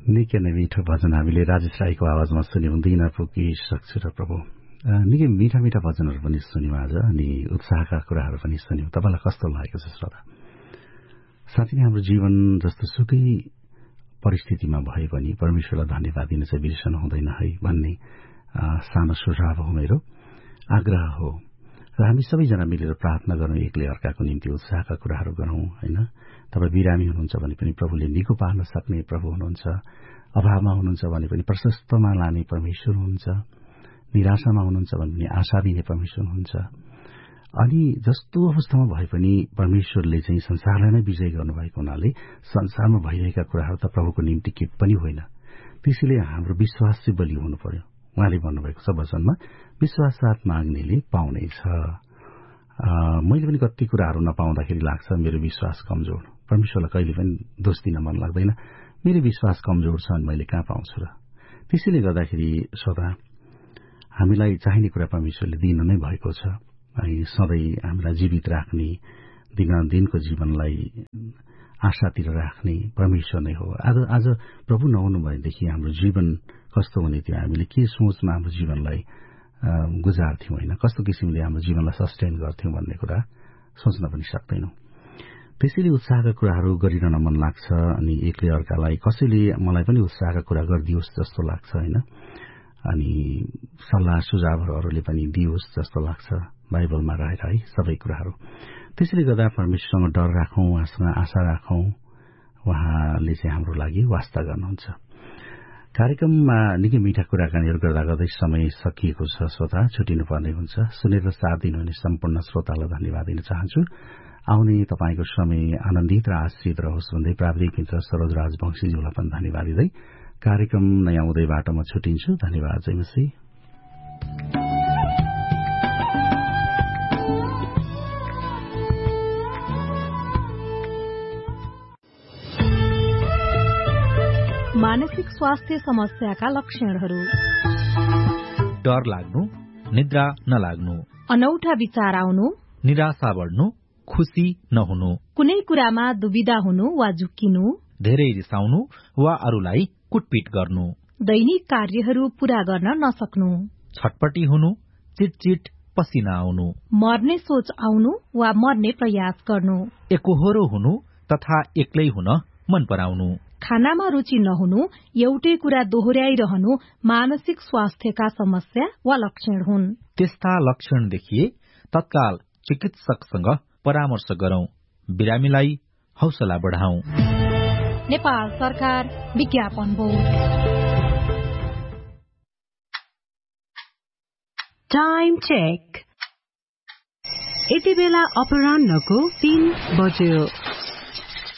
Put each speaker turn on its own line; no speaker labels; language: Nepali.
निकै नै मिठो भजन हामीले राजेश राईको आवाजमा सुन्यौं। दिन पुगी सक्छु र प्रभु। निकै मिठा मिठा भजनहरू पनि सुन्यौं आज, अनि उत्साहका कुराहरू पनि सुन्यौं। तपाईलाई कस्तो लागेको छ श्रोता? साथै नै हाम्रो जीवन जस्तो सुकै परिस्थितिमा भए पनि परमेश्वरलाई धन्यवाद दिन चाहिँ बिर्सनु हुँदैन है भन्ने सानो सुझाव हो, मेरो आग्रह हो। र हामी सबैजना मिलेर प्रार्थना गरौं, एकले अर्काको निम्ति उत्साहका कुराहरू गरौं हैन। तपाईँ बिरामी हुनुहुन्छ भने पनि प्रभुले निको पार्न सक्ने प्रभु हुनुहुन्छ। अभावमा हुनुहुन्छ भने पनि प्रशस्तमा लाने परमेश्वर हुनुहुन्छ। निराशामा हुनुहुन्छ भने पनि आशा दिने परमेश्वर हुनुहुन्छ। अनि जस्तो अवस्थामा भए पनि परमेश्वरले चाहिँ संसारलाई नै विजय गर्नुभएको हुनाले संसारमा भइरहेका कुराहरू त प्रभुको निम्ति के पनि होइन। त्यसैले हाम्रो विश्वास चाहिँ बलियो हुनु पर्यो। उहाँले भन्नुभएको छ वचनमा, विश्वाससाथ माग्नेले पाउनेछ। मैले पनि कति कुराहरू नपाउँदाखेरि लाग्छ मेरो विश्वास कमजोर। परमेश्वरलाई कहिले पनि दोष दिन मन लाग्दैन। मेरो विश्वास कमजोर छ अनि मैले कहाँ पाउँछु र? त्यसैले गर्दाखेरि श्रोता, हामीलाई चाहिने कुरा परमेश्वरले दिनु नै भएको छ। अनि सधैँ हामीलाई जीवित राख्ने, दिनको जीवनलाई आशातिर राख्ने परमेश्वर नै हो। आज प्रभु नहुनु भएदेखि हाम्रो जीवन कस्तो हुने थियो? हामीले के सोचमा हाम्रो जीवनलाई गुजार्थ्यौं होइन? कस्तो किसिमले हाम्रो जीवनलाई सस्टेन गर्थ्यौं भन्ने कुरा सोच्न पनि सक्दैनौं। त्यसैले उत्साहका कुराहरू गरिरहन मन लाग्छ। अनि एकले अर्कालाई कसैले मलाई पनि उत्साहका कुरा गरिदियोस् जस्तो लाग्छ होइन। अनि सल्लाह सुझावहरू अरूले पनि दियोस् जस्तो लाग्छ बाइबलमा रहेर है सबै कुराहरू। त्यसैले गर्दा परमेश्वरसँग डर राखौं, उहाँसँग आशा राखौं। उहाँले चाहिँ हाम्रो लागि वास्ता गर्नुहुन्छ। कार्यक्रममा निकै मिठा कुराकानीहरू गर्दा गर्दै समय सकिएको छ श्रोता, छुटिनु पर्ने हुन्छ। सुनेर साथ दिनुहुने सम्पूर्ण श्रोतालाई धन्यवाद दिन चाहन्छु। आउने तपाईँको समय आनन्दित र आश्रित रहोस् भन्दै प्राविधिक मित्र सरोज राजवंशीज्यूलाई पनि धन्यवाद दिँदै कार्यक्रम नयाँ उदयबाट म छुटिन्छु। धन्यवाद। जय मसीह।
मानसिक स्वास्थ्य समस्याका लक्षणहरू:
डर लाग्नु, निद्रा नलाग्नु,
अनौठा विचार आउनु,
निराशा बढ्नु, खुशी नहुनु,
कुनै कुरामा दुविधा हुनु वा झुक्किनु,
धेरै रिसाउनु वा अरूलाई कुटपिट गर्नु,
दैनिक कार्यहरू पूरा गर्न नसक्नु,
छटपटी हुनु, चिटचिट पसिना आउनु,
मर्ने सोच आउनु वा मर्ने प्रयास गर्नु,
एकोहोरो हुनु तथा एक्लै हुन मन पराउनु,
खानामा रुचि नहुनु, एउटै कुरा दोहोर्याइरहनु मानसिक स्वास्थ्यका समस्या वा लक्षण हुन्।
त्यस्ता लक्षण देखिए तत्काल चिकित्सकसँग परामर्श गरौं। बिरामीलाई हौसला बढाउँ।
नेपाल सरकार विज्ञापन बोर्ड।
Time check. यति बेला अपराह्नको 3 बज्यो।